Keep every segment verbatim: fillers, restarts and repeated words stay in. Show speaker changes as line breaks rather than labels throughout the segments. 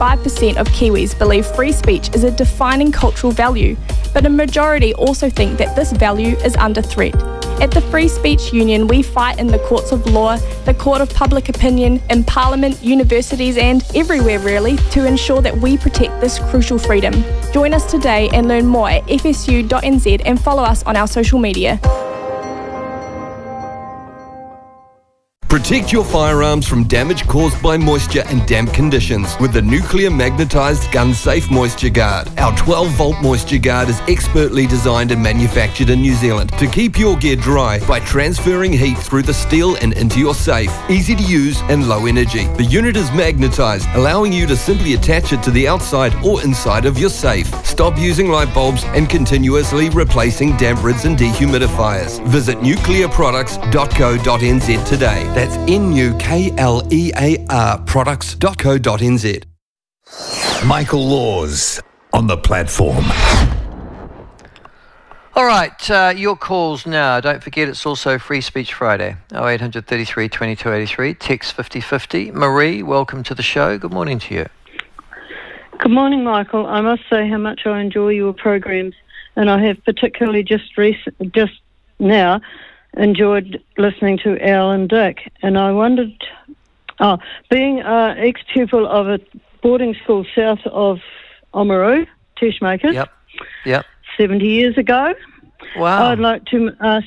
five percent of Kiwis believe free speech is a defining cultural value, but a majority also think that this value is under threat. At the Free Speech Union, we fight in the courts of law, the court of public opinion, in Parliament, universities and everywhere really to ensure that we protect this crucial freedom. Join us today and learn more at f s u dot n z and follow us on our social media.
Protect your firearms from damage caused by moisture and damp conditions with the Nuclear Magnetised Gun Safe Moisture Guard. Our twelve volt Moisture Guard is expertly designed and manufactured in New Zealand to keep your gear dry by transferring heat through the steel and into your safe. Easy to use and low energy. The unit is magnetised, allowing you to simply attach it to the outside or inside of your safe. Stop using light bulbs and continuously replacing damp rids and dehumidifiers. Visit nuclear products dot co dot n z today. That's N U K L E A R products dot co dot n z.
Michael Laws on the platform.
All right, uh, your calls now. Don't forget it's also Free Speech Friday. oh eight hundred thirty-three twenty-two eighty-three, text fifty fifty. Marie, welcome to the show. Good morning to you.
Good morning, Michael. I must say how much I enjoy your programs, and I have particularly just recent, just now enjoyed listening to Al and Dick. And I wondered, oh, being an ex-pupil of a boarding school south of Oamaru, Teshmakers,
Yep, yep.
seventy years ago,
Wow.
I'd like to uh,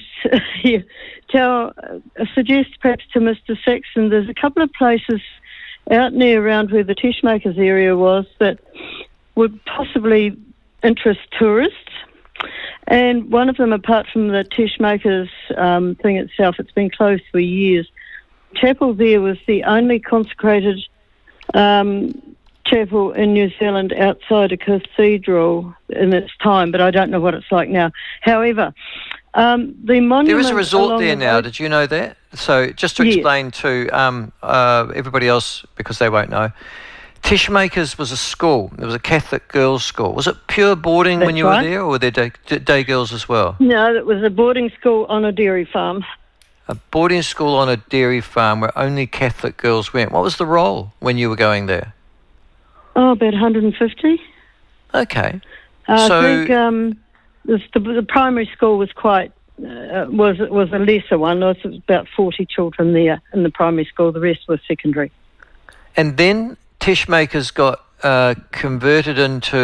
tell, uh, suggest perhaps to Mister Saxon, there's a couple of places out near around where the Teshmakers area was that would possibly interest tourists. And one of them, apart from the Teshmakers um, thing itself, it's been closed for years. Chapel there was the only consecrated um, chapel in New Zealand outside a cathedral in its time, but I don't know what it's like now. However, um, the monument...
There is a resort there
the
now,
road,
did you know that? So just to
Yes.
explain to um, uh, everybody else, because they won't know, Teshmakers was a school. It was a Catholic girls' school. Was it pure boarding
That's
when you
right.
were there, or were there day, day girls as well?
No, it was a boarding school on a dairy farm.
A boarding school on a dairy farm where only Catholic girls went. What was the role when you were going there?
Oh, about one hundred fifty.
Okay.
Uh,
So-
I think um, the, the primary school was quite uh, was was a lesser one. There was about forty children there in the primary school. The rest was secondary.
And then Teshmakers got uh, converted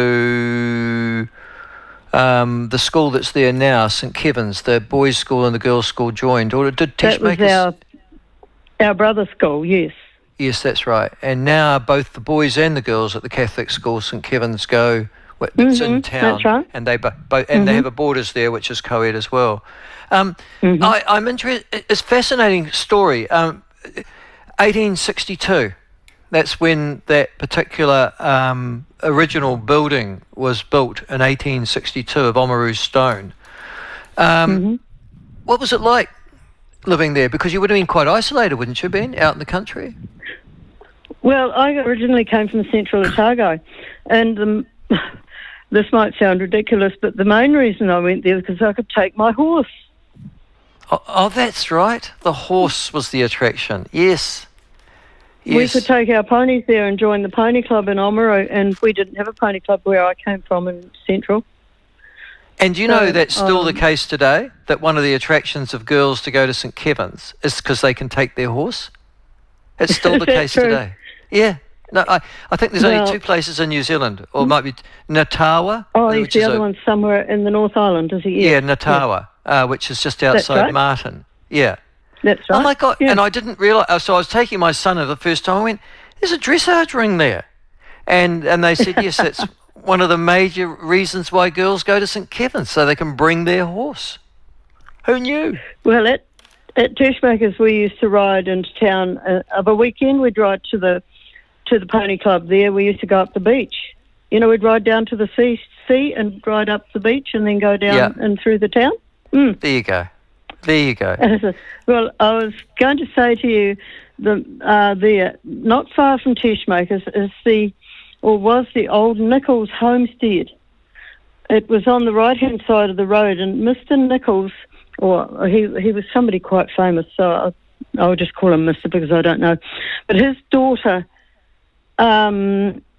into um, the school that's there now, St Kevin's, the boys' school and the girls' school joined. Or did
That was
Teshmakers?
our our brother school. Yes.
Yes, that's right. And now both the boys and the girls at the Catholic school, St Kevin's, go. It's in
Mhm,
town,
that's right.
and they bo- bo- and they
Mhm.
have a borders there, which is co-ed as well. Um,
Mhm.
I, I'm interested. It's a fascinating story. Um, eighteen sixty-two. That's when that particular um, original building was built in eighteen sixty-two of Oamaru stone. Um,
Mhm.
What was it like living there? Because you would have been quite isolated, wouldn't you, Ben, out in the country?
Well, I originally came from Central Otago, and um, this might sound ridiculous, but the main reason I went there was because I could take my horse.
Oh, oh, that's right. The horse was the attraction. Yes. Yes.
We could take our ponies there and join the pony club in Oamaru, and we didn't have a pony club where I came from in Central.
And do you know
so,
that's still
um,
the case today? That one of the attractions of girls to go to St Kevin's is because they can take their horse? It's still the
Is that
case
true?
today. Yeah. No, I, I think there's
Well-
only two places in New Zealand, or it might be Natawa.
Oh,
uh,
he's
which
the
is
other
a-
one somewhere in the North Island, is he?
Yeah, Natawa, uh, which is just outside
right.
Martin. Yeah.
That's right.
Oh my God!
Yeah.
And I didn't realise. So I was taking my son for the first time. I went, "There's a dressage ring there," and and they said, "Yes, that's one of the major reasons why girls go to St Kevin's, so they can bring their horse." Who knew?
Well, at, at Teshmakers, we used to ride into town. Uh, of a weekend, we'd ride to the to the pony club there. We used to go up the beach. You know, we'd ride down to the sea, sea and ride up the beach and then go down
Yeah.
and through the town. Mm.
There you go. There you go.
Well, I was going to say to you, the uh, there, not far from Teshmakers, is the, or was the old Nichols homestead. It was on the right-hand side of the road, and Mister Nichols, or he he was somebody quite famous, so I, I'll just call him Mister because I don't know. But his daughter um,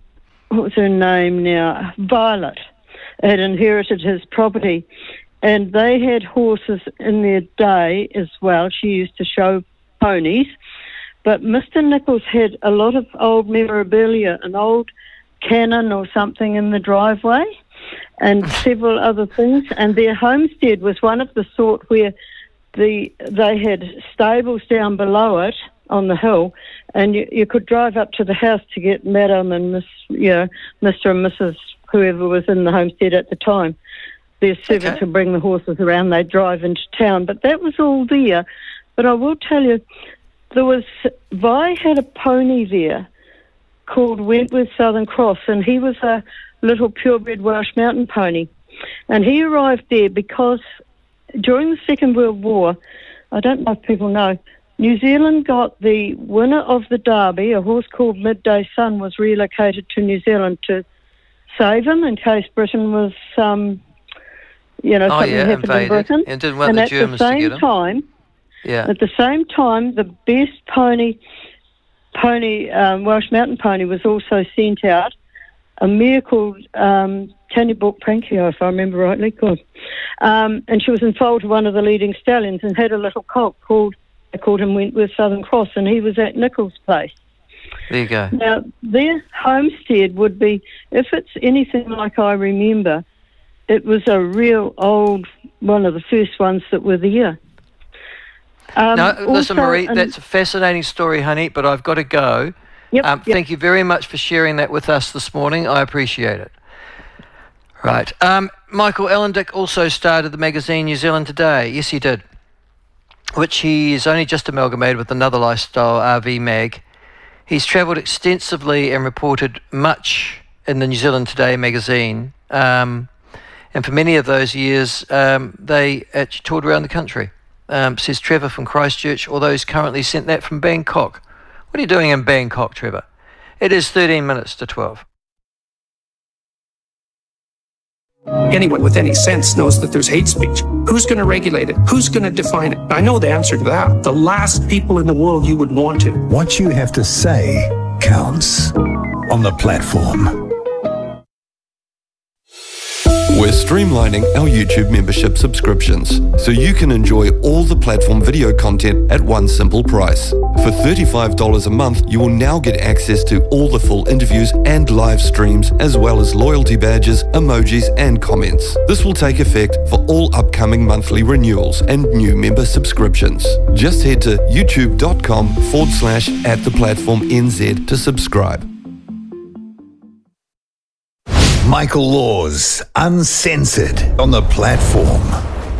what was her name now? Violet had inherited his property, and they had horses in their day as well. She used to show ponies, but Mister Nichols had a lot of old memorabilia, an old cannon or something in the driveway, and several other things. And their homestead was one of the sort where the they had stables down below it on the hill, and you, you could drive up to the house to get Madam and Miss, you know, Mister and Missus whoever was in the homestead at the time. Their servant
Okay.
to bring the horses around. They'd drive into town, but that was all there. But I will tell you, there was Vi had a pony there called Wentworth Southern Cross, and he was a little purebred Welsh mountain pony, and he arrived there because during the Second World War, I don't know if people know, New Zealand got the winner of the Derby, a horse called Midday Sun, was relocated to New Zealand to save him in case Britain was, um, you know,
Oh,
something
yeah,
happened
invaded.
in Britain.
And didn't want
and
the
at
Germans
the
to
same
get him.
time,
Yeah.
at the same time, the best pony, pony um, Welsh mountain pony was also sent out, a mare called um, Tanya Book Prankio, if I remember rightly, good. Um, and she was enfoaled to one of the leading stallions and had a little colt called, they called him Wentworth Southern Cross, and he was at Nichols' place.
There you go.
Now, their homestead would be, if it's anything like I remember, it was a real old, one of the first ones that were there. Um,
No, listen,
also,
Marie,
um,
that's a fascinating story, honey, but I've got to go.
Yep,
Um,
yep.
Thank you very much for sharing that with us this morning. I appreciate it. Right. Um, Michael Ellendick also started the magazine New Zealand Today. Yes, he did. Which he's only just amalgamated with another lifestyle R V mag. He's travelled extensively and reported much in the New Zealand Today magazine. Um, and for many of those years, um, they actually toured around the country. Um, says Trevor from Christchurch, although he's currently sent that from Bangkok. What are you doing in Bangkok, Trevor? It is thirteen minutes to twelve.
Anyone with any sense knows that there's hate speech. Who's going to regulate it? Who's going to define it? I know the answer to that. The last people in the world you would want to.
What you have to say counts on the platform.
We're streamlining our YouTube membership subscriptions so you can enjoy all the platform video content at one simple price. For thirty-five dollars a month, you will now get access to all the full interviews and live streams, as well as loyalty badges, emojis, and comments. This will take effect for all upcoming monthly renewals and new member subscriptions. Just head to youtube.com forward slash at the platform NZ to subscribe.
Michael Laws, Uncensored, on the platform.